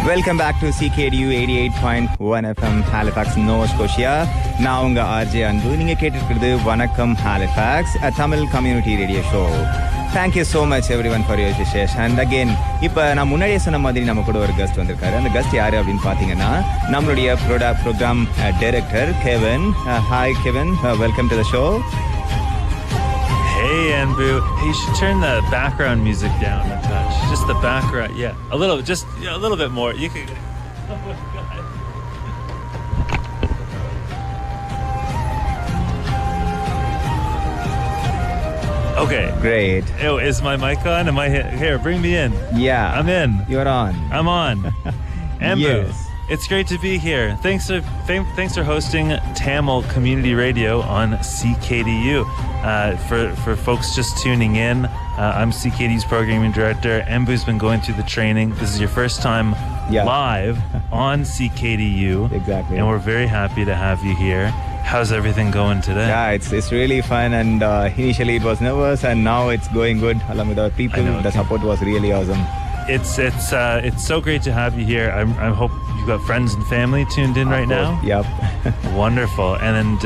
Welcome back to CKDU 88.1 FM Halifax, Nova Scotia. நான் உங்க RJ அன்பு. நீங்க கேட்டிருக்கிறது வணக்கம் Halifax, a Tamil community radio show. Thank you so much everyone for your wishes. And again, இப்போ நான் முன்னாடியே சொன்ன மாதிரி நம்ம கூட ஒரு கெஸ்ட் வந்திருக்காரு. அந்த கெஸ்ட் யாரு அப்படின்னு பார்த்தீங்கன்னா நம்மளுடைய program director Kevin. Hi Kevin, welcome to the show. Hey, Anbu. Hey, you should turn the background music down a touch. Just the background, yeah. A little bit more. You could. Oh my God. Okay. Great. Oh, is my mic on? Am I here? Bring me in. Yeah. I'm in. You're on. I'm on. Anbu. Yes. It's great to be here. Thanks for hosting Tamil Community Radio on CKDU. For folks just tuning in, I'm CKDU's programming director. Embu's been going through the training. This is your first time live on CKDU. Exactly. And we're very happy to have you here. How's everything going today? Yeah, it's really fun, and initially it was nervous, and now it's going good along with our people. The support was really awesome. It's so great to have you here. I hope you've got friends and family tuned in right now. Yep. Wonderful. And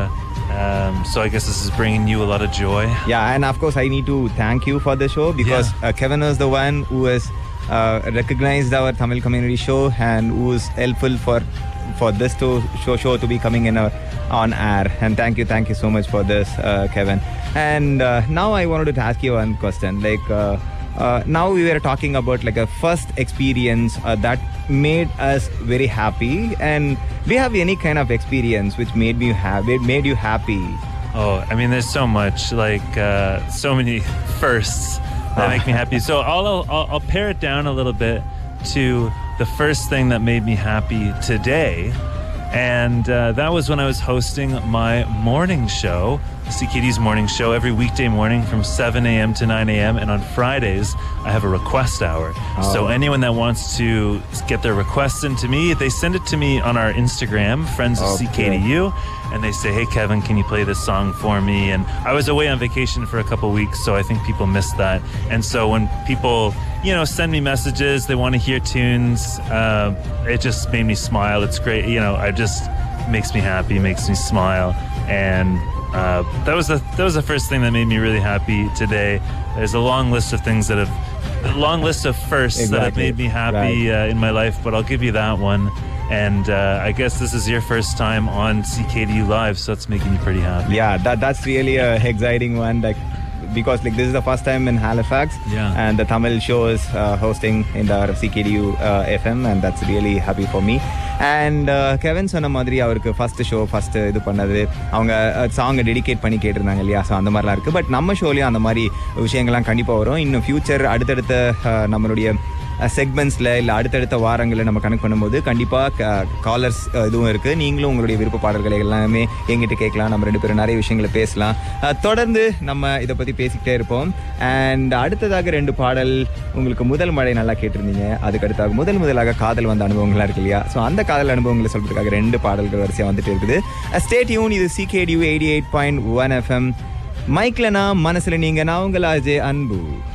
so I guess this is bringing you a lot of joy. Yeah, and of course I need to thank you for the show because Kevin is the one who has recognized our Tamil community show and who is helpful for this show to be coming in on air. And thank you so much for this, Kevin. And now I wanted to ask you one question. Like now we were talking about like a first experience that made us very happy. And do you have any kind of experience which made you happy? Oh, I mean, there's so much, like so many firsts that make me happy. So I'll pare it down a little bit to the first thing that made me happy today. And that was when I was hosting my morning show, CKD's morning show, every weekday morning from 7 a.m. to 9 a.m. And on Fridays, I have a request hour. So anyone that wants to get their requests into me, they send it to me on our Instagram, Friends of CKDU. And they say, hey, Kevin, can you play this song for me? And I was away on vacation for a couple weeks, so I think people missed that. And so when people, send me messages, they want to hear tunes, it just made me smile. It's great. It just makes me happy, makes me smile. And that was the first thing that made me really happy today. There's a long list of things that have made me happy in my life, but I'll give you that one. And I guess this is your first time on CKDU Live, so it's making you pretty happy. Yeah, that's really a exciting one. Because this is the first time in Halifax, and the Tamil show is hosting in the CKDU FM, and that's really happy for me. And Kevin சொன்ன மாதிரி அவருக்கு first இது பண்ணது அவங்க சாங்கை dedicate பண்ணி கேட்டிருந்தாங்க இல்லையா? ஸோ அந்த மாதிரிலாம் இருக்குது. பட் நம்ம ஷோலையும் அந்த மாதிரி விஷயங்கள்லாம் கண்டிப்பாக வரும். இன்னும் ஃபியூச்சர் அடுத்தடுத்த நம்மளுடைய செக்மெண்ட்ஸில் இல்லை அடுத்தடுத்த வாரங்களில் நம்ம கனெக்ட் பண்ணும்போது கண்டிப்பாக காலர்ஸ் இதுவும் இருக்குது. நீங்களும் உங்களுடைய விருப்ப பாடல்களை எல்லாமே எங்கிட்ட கேட்கலாம். நம்ம ரெண்டு பேரும் நிறைய விஷயங்களை பேசலாம். தொடர்ந்து நம்ம இதை பற்றி பேசிக்கிட்டே இருப்போம். அண்ட் அடுத்ததாக 2 பாடல் உங்களுக்கு முதல் மழை நல்லா கேட்டிருந்தீங்க. அதுக்கு அடுத்தாக முதலாக காதல் வந்த அனுபவங்களாக இருக்கு இல்லையா? ஸோ அந்த காதல் அனுபவங்களை சொல்கிறதுக்காக 2 பாடல்கள் வரிசையாக வந்துட்டு இருக்குது. Stay tune. இது CKDU 88.1 FM. மைக்ல நான் மனசில் நீங்கள். நான் உங்கள் ஆர்ஜே அன்பு.